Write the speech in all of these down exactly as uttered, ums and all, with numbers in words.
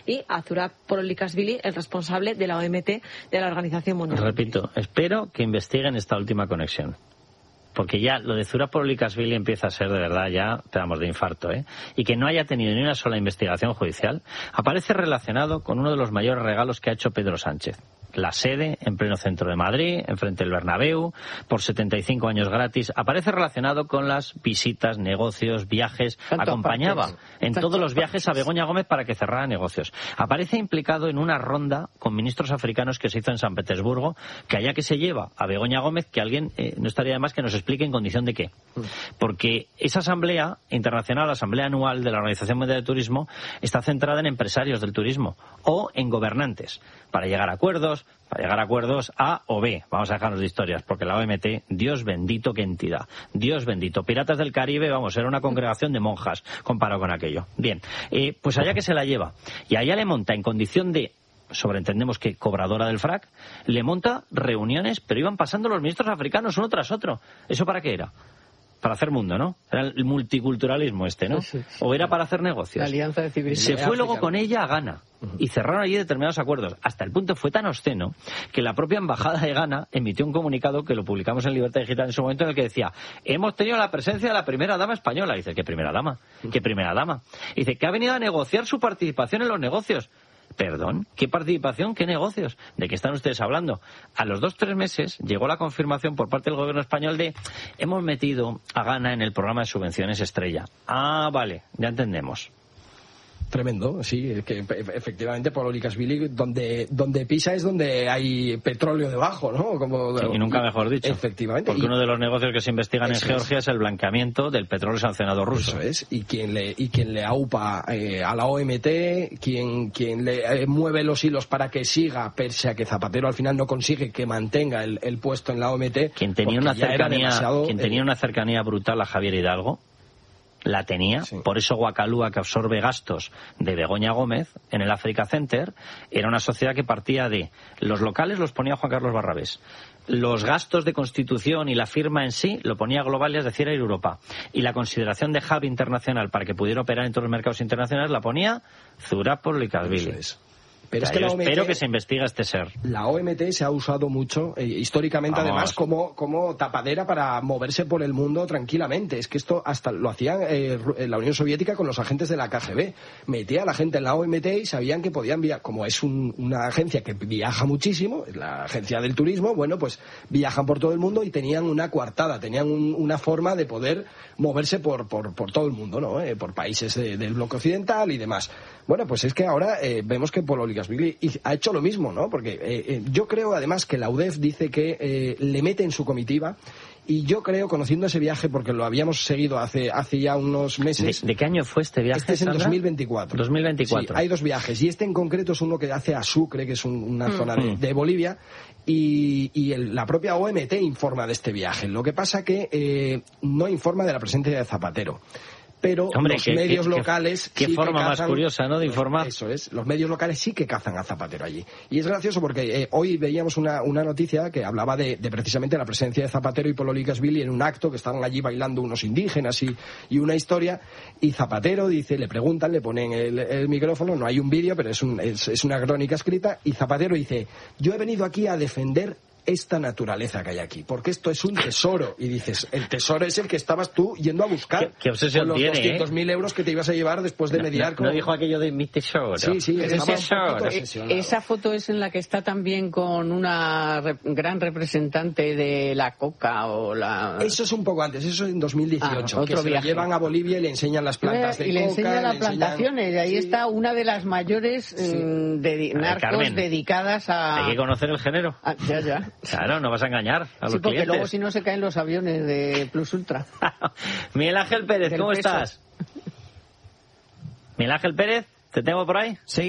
y a Zurab Porolikashvili, el responsable de la O M T, de la Organización Mundial. Repito, espero que investiguen esta última conexión. Porque ya lo de Zurab Porolikashvili empieza a ser de verdad ya, te damos de infarto, ¿eh? Y que no haya tenido ni una sola investigación judicial, aparece relacionado con uno de los mayores regalos que ha hecho Pedro Sánchez. La sede en pleno centro de Madrid, enfrente del Bernabéu, por setenta y cinco años gratis. Aparece relacionado con las visitas, negocios, viajes. Acompañaba en todos los viajes a Begoña Gómez para que cerrara negocios. Aparece implicado en una ronda con ministros africanos que se hizo en San Petersburgo, que allá que se lleva a Begoña Gómez, que alguien, eh, no estaría de más que nos explique en condición de qué. Porque esa asamblea internacional, la asamblea anual de la Organización Mundial de Turismo, está centrada en empresarios del turismo o en gobernantes, para llegar a acuerdos, para llegar a acuerdos A o B. Vamos a dejarnos de historias, porque la O M T, Dios bendito, qué entidad. Dios bendito. Piratas del Caribe, vamos, era una congregación de monjas comparado con aquello. Bien, eh, pues allá que se la lleva. Y allá le monta en condición de, sobreentendemos que cobradora del frac, le monta reuniones, pero iban pasando los ministros africanos uno tras otro. ¿Eso para qué era? Para hacer mundo, ¿no? Era el multiculturalismo este, ¿no? Sí, sí, sí. O era para hacer negocios. La Alianza de Civilizaciones. Se fue luego con ella a Ghana y cerraron allí determinados acuerdos. Hasta el punto fue tan obsceno que la propia embajada de Ghana emitió un comunicado que lo publicamos en Libertad Digital en su momento, en el que decía: hemos tenido la presencia de la primera dama española. Dice, ¿qué primera dama? ¿Qué primera dama? Dice, que ha venido a negociar su participación en los negocios. Perdón, ¿qué participación? ¿Qué negocios? ¿De qué están ustedes hablando? A los dos, tres meses llegó la confirmación por parte del gobierno español de hemos metido a Ghana en el programa de subvenciones Estrella. Ah, vale, ya entendemos. Tremendo, sí, que efectivamente Porolikashvili donde donde pisa es donde hay petróleo debajo, ¿no? Como, sí, y nunca mejor dicho. Efectivamente. Porque y, uno de los negocios que se investigan en Georgia es. es el blanqueamiento del petróleo sancionado ruso. Eso es, y quien le y quien le aupa eh, a la O M T, quien quien le eh, mueve los hilos para que siga, pese a que Zapatero al final no consigue que mantenga el, el puesto en la O M T. Quien tenía una cercanía, quien tenía eh, una cercanía brutal a Javier Hidalgo. La tenía, sí. Por eso Guacalúa, que absorbe gastos de Begoña Gómez en el Africa Center, era una sociedad que partía de los locales los ponía Juan Carlos Barrabés, los gastos de constitución y la firma en sí lo ponía Global, es decir, Europa, y la consideración de hub internacional para que pudiera operar en todos los mercados internacionales la ponía Zurab Porolikashvili. Pero o sea, es que yo la O M T, espero que se investigue este ser. La O M T se ha usado mucho, eh, históricamente Vamos. además, como, como tapadera para moverse por el mundo tranquilamente. Es que esto hasta lo hacían eh, la Unión Soviética con los agentes de la K G B. Metía a la gente en la O M T y sabían que podían viajar. Como es un, una agencia que viaja muchísimo, la agencia del turismo, bueno, pues viajan por todo el mundo y tenían una coartada, tenían un, una forma de poder moverse por, por, por todo el mundo, ¿no? Eh, por países de, del bloque occidental y demás. Bueno, pues es que ahora eh, vemos que Porolikashvili ha hecho lo mismo, ¿no? Porque eh, eh, yo creo además que la U D E F dice que eh, le mete en su comitiva, y yo creo, conociendo ese viaje, porque lo habíamos seguido hace hace ya unos meses... ¿De, de qué año fue este viaje, Este es en Sandra? dos mil veinticuatro. dos mil veinticuatro. Sí, hay dos viajes, y este en concreto es uno que hace a Sucre, que es un, una mm. zona de, de Bolivia, y, y el, la propia O M T informa de este viaje. Lo que pasa que eh, no informa de la presencia de Zapatero. Pero Hombre, los qué, medios qué, locales qué sí forma que cazan, más curiosa, ¿no?, de informar. Eso es, los medios locales sí que cazan a Zapatero allí. Y es gracioso porque eh, hoy veíamos una, una noticia que hablaba de, de precisamente la presencia de Zapatero y Porolikashvili en un acto que estaban allí bailando unos indígenas y, y una historia, y Zapatero dice, le preguntan, le ponen el, el micrófono, no hay un vídeo, pero es, un, es, es una crónica escrita, y Zapatero dice, yo he venido aquí a defender esta naturaleza que hay aquí, porque esto es un tesoro. Y dices, el tesoro es el que estabas tú yendo a buscar. ¿Qué, qué obsesión con los tiene, doscientos mil eh? euros que te ibas a llevar después de no, mediar no, con... no dijo aquello de mi tesoro. Sí, sí, ese tesoro. Esa foto es en la que está también con una re- gran representante de la coca o la... Eso es un poco antes, eso es en dos mil dieciocho, ah, que otro se viaje. lo llevan a Bolivia y le enseñan las plantas de y coca. le enseñan las plantaciones, enseñan... y ahí sí. está una de las mayores sí. mmm, de, narcos Carmen, dedicadas a... Hay que conocer el género. Ah, ya, ya. Claro, no vas a engañar a los sí, porque clientes. Luego si no se caen los aviones de Plus Ultra. Miguel Ángel Pérez, ¿cómo peso? estás? Miguel Ángel Pérez, ¿te tengo por ahí? Sí.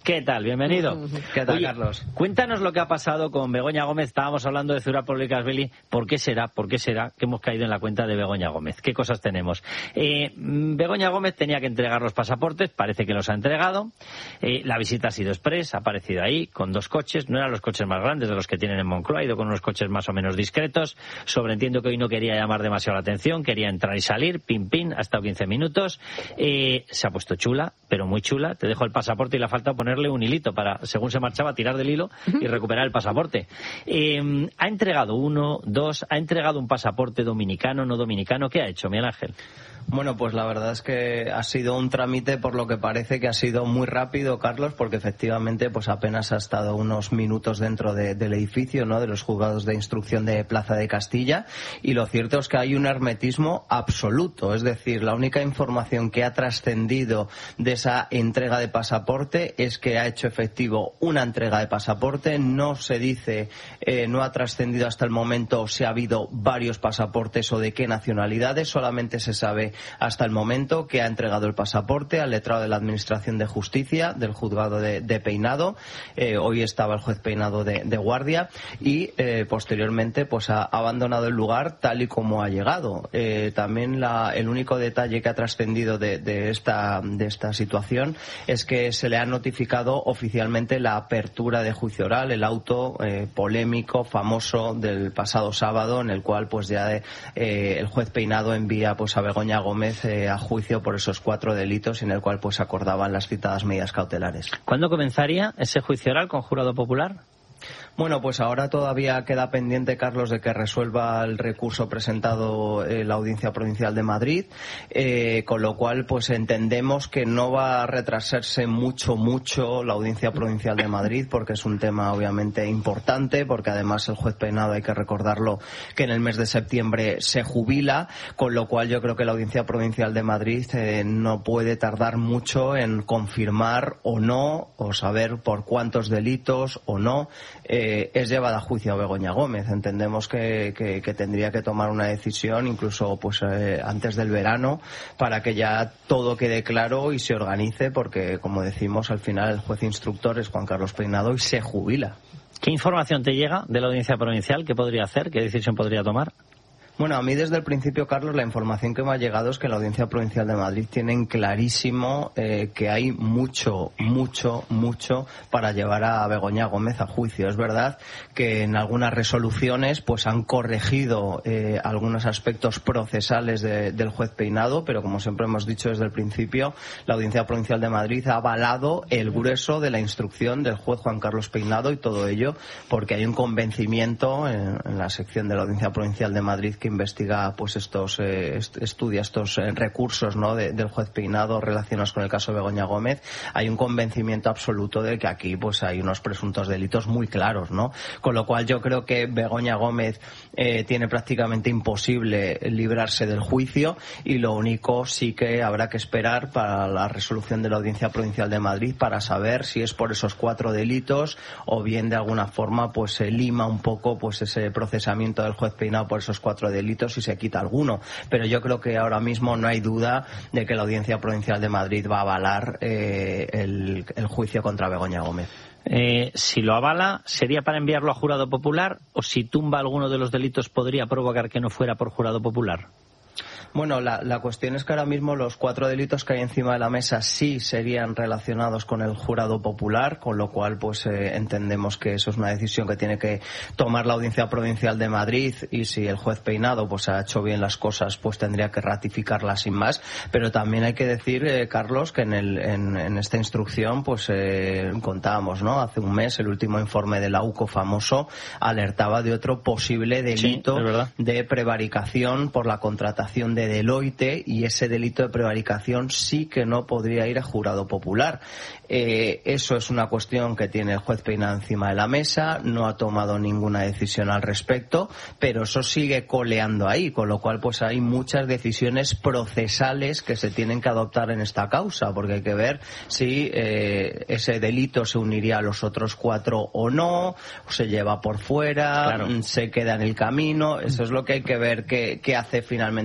¿Qué tal? Bienvenido. ¿Qué tal, Oye, Carlos? Cuéntanos lo que ha pasado con Begoña Gómez. Estábamos hablando de Zurapol y Casvili. ¿Por qué será? ¿Por qué será que hemos caído en la cuenta de Begoña Gómez? ¿Qué cosas tenemos? Eh, Begoña Gómez tenía que entregar los pasaportes, parece que los ha entregado. Eh, la visita ha sido express, ha aparecido ahí con dos coches. No eran los coches más grandes de los que tienen en Moncloa, ha ido con unos coches más o menos discretos. Sobreentiendo que hoy no quería llamar demasiado la atención, quería entrar y salir, pim pim, ha estado quince minutos. Eh, se ha puesto chula, pero muy chula. Te dejo el pasaporte y le ha faltado ponerle un hilito para, según se marchaba, tirar del hilo y recuperar el pasaporte. Eh, ha entregado uno, dos, ha entregado un pasaporte dominicano, no dominicano. ¿Qué ha hecho, Miguel Ángel? Bueno, pues la verdad es que ha sido un trámite, por lo que parece que ha sido muy rápido, Carlos, porque efectivamente pues apenas ha estado unos minutos dentro de, del edificio, ¿no?, de los juzgados de instrucción de Plaza de Castilla, y lo cierto es que hay un hermetismo absoluto, es decir, la única información que ha trascendido de esa entrega de pasaporte es que ha hecho efectivo una entrega de pasaporte. No se dice, eh, no ha trascendido hasta el momento si ha habido varios pasaportes o de qué nacionalidades, solamente se sabe hasta el momento que ha entregado el pasaporte al letrado de la Administración de Justicia del juzgado de, de Peinado. Eh, hoy estaba el juez Peinado de, de guardia y eh, posteriormente pues ha abandonado el lugar tal y como ha llegado. Eh, también la, el único detalle que ha trascendido de, de, esta, de esta situación es que se le ha notificado oficialmente la apertura de juicio oral, el auto eh, polémico, famoso del pasado sábado, en el cual pues ya eh, el juez Peinado envía pues a Begoña Gómez eh, a juicio por esos cuatro delitos, en el cual pues acordaban las citadas medidas cautelares. ¿Cuándo comenzaría ese juicio oral con jurado popular? Bueno, pues ahora todavía queda pendiente, Carlos, de que resuelva el recurso presentado en la Audiencia Provincial de Madrid, eh, con lo cual pues entendemos que no va a retrasarse mucho, mucho la Audiencia Provincial de Madrid, porque es un tema obviamente importante, porque además el juez Peinado, hay que recordarlo, que en el mes de septiembre se jubila, con lo cual yo creo que la Audiencia Provincial de Madrid eh, no puede tardar mucho en confirmar o no, o saber por cuántos delitos o no, eh, es llevada a juicio a Begoña Gómez. Entendemos que, que, que tendría que tomar una decisión incluso pues eh, antes del verano, para que ya todo quede claro y se organice, porque como decimos, al final el juez instructor es Juan Carlos Peinado y se jubila. ¿Qué información te llega de la Audiencia Provincial? ¿Qué podría hacer? ¿Qué decisión podría tomar? Bueno, a mí desde el principio, Carlos, la información que me ha llegado es que la Audiencia Provincial de Madrid tienen clarísimo eh, que hay mucho, mucho, mucho para llevar a Begoña Gómez a juicio. Es verdad que en algunas resoluciones pues han corregido eh, algunos aspectos procesales de, del juez Peinado, pero como siempre hemos dicho desde el principio, la Audiencia Provincial de Madrid ha avalado el grueso de la instrucción del juez Juan Carlos Peinado, y todo ello porque hay un convencimiento en, en la sección de la Audiencia Provincial de Madrid que investiga pues estos eh, estudia estos eh, recursos, ¿no?, de, del juez Peinado relacionados con el caso de Begoña Gómez. Hay un convencimiento absoluto de que aquí pues hay unos presuntos delitos muy claros, ¿no? Con lo cual yo creo que Begoña Gómez eh, tiene prácticamente imposible librarse del juicio, y lo único sí que habrá que esperar para la resolución de la Audiencia Provincial de Madrid para saber si es por esos cuatro delitos o bien de alguna forma pues se lima un poco pues ese procesamiento del juez Peinado por esos cuatro delitos y se quita alguno. Pero yo creo que ahora mismo no hay duda de que la Audiencia Provincial de Madrid va a avalar eh, el, el juicio contra Begoña Gómez. Eh, si lo avala, ¿sería para enviarlo a jurado popular? ¿O si tumba alguno de los delitos podría provocar que no fuera por jurado popular? Bueno, la, la cuestión es que ahora mismo los cuatro delitos que hay encima de la mesa sí serían relacionados con el jurado popular, con lo cual pues eh, entendemos que eso es una decisión que tiene que tomar la Audiencia Provincial de Madrid, y si el juez Peinado pues ha hecho bien las cosas pues tendría que ratificarlas sin más. Pero también hay que decir, eh, Carlos, que en, el, en, en esta instrucción pues eh, contábamos, ¿no?, hace un mes el último informe de la U C O famoso alertaba de otro posible delito sí, de prevaricación por la contratación de Deloitte, y ese delito de prevaricación sí que no podría ir a jurado popular. Eh, eso es una cuestión que tiene el juez Peinado encima de la mesa, no ha tomado ninguna decisión al respecto, pero eso sigue coleando ahí, con lo cual pues hay muchas decisiones procesales que se tienen que adoptar en esta causa, porque hay que ver si eh, ese delito se uniría a los otros cuatro o no, o se lleva por fuera, claro, se queda en el camino. Eso es lo que hay que ver qué, qué hace finalmente el juez Peinado.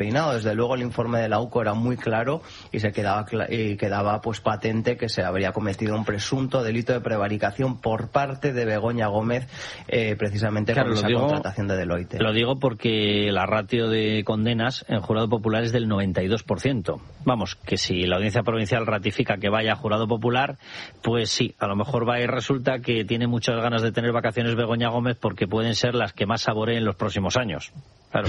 despeinado. Desde luego el informe de la U C O era muy claro y se quedaba, y quedaba pues patente que se habría cometido un presunto delito de prevaricación por parte de Begoña Gómez, eh, precisamente claro, con esa digo, contratación de Deloitte. Lo digo porque la ratio de condenas en jurado popular es del noventa y dos por ciento. Vamos, que si la Audiencia Provincial ratifica que vaya a jurado popular, pues sí, a lo mejor va y resulta que tiene muchas ganas de tener vacaciones Begoña Gómez porque pueden ser las que más saboreen los próximos años. Claro.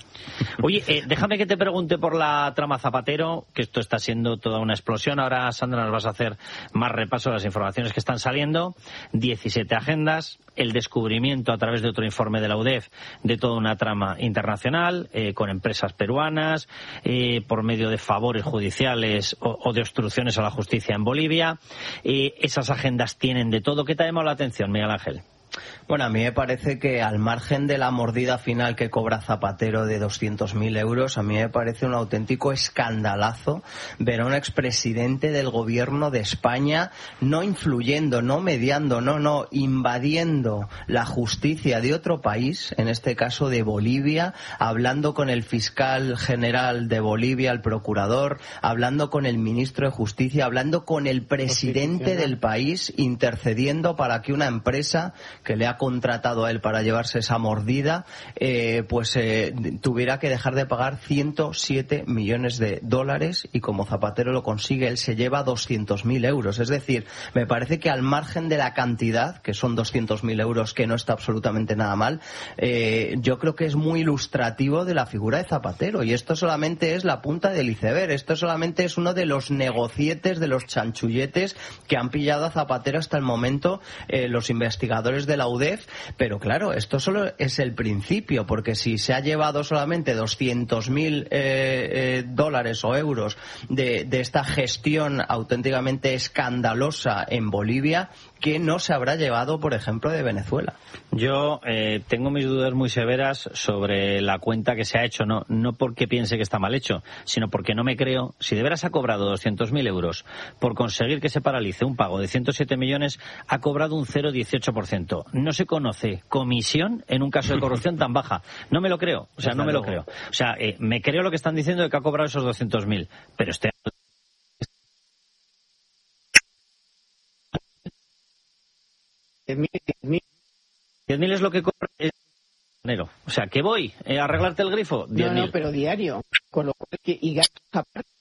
Oye, eh, déjame que te pregunte por la trama Zapatero, que esto está siendo toda una explosión. Ahora, Sandra, nos vas a hacer más repaso de las informaciones que están saliendo. diecisiete agendas, el descubrimiento a través de otro informe de la U D E F de toda una trama internacional, eh, con empresas peruanas, eh, por medio de favores judiciales o, o de obstrucciones a la justicia en Bolivia. Eh, esas agendas tienen de todo. ¿Qué te ha llamado la atención, Miguel Ángel? Bueno, a mí me parece que al margen de la mordida final que cobra Zapatero de doscientos mil euros, a mí me parece un auténtico escandalazo ver a un expresidente del gobierno de España no influyendo, no mediando, no, no, invadiendo la justicia de otro país, en este caso de Bolivia, hablando con el fiscal general de Bolivia, el procurador, hablando con el ministro de Justicia, hablando con el presidente del país, intercediendo para que una empresa que le ha contratado a él para llevarse esa mordida, eh, pues eh, tuviera que dejar de pagar ciento siete millones de dólares y como Zapatero lo consigue, él se lleva doscientos mil euros. Es decir, me parece que al margen de la cantidad, que son doscientos mil euros, que no está absolutamente nada mal, eh, yo creo que es muy ilustrativo de la figura de Zapatero. Y esto solamente es la punta del iceberg. Esto solamente es uno de los negocietes, de los chanchulletes que han pillado a Zapatero hasta el momento eh, los investigadores de la U D E F, pero claro, esto solo es el principio, porque si se ha llevado solamente doscientos mil eh, eh, dólares o euros de, de esta gestión auténticamente escandalosa en Bolivia, ¿qué no se habrá llevado, por ejemplo, de Venezuela? Yo eh, tengo mis dudas muy severas sobre la cuenta que se ha hecho, no, no porque piense que está mal hecho, sino porque no me creo. Si de veras ha cobrado doscientos mil euros por conseguir que se paralice un pago de ciento siete millones, ha cobrado un cero coma dieciocho por ciento. No se conoce comisión en un caso de corrupción tan baja. No me lo creo, o sea, no me lo creo. O sea, eh, me creo lo que están diciendo de que ha cobrado esos doscientos mil, pero este... diez mil es lo que cobra enero. O sea, ¿qué voy? ¿A arreglarte el grifo? No, no, pero diario. Con lo cual, que, y gastos aparte.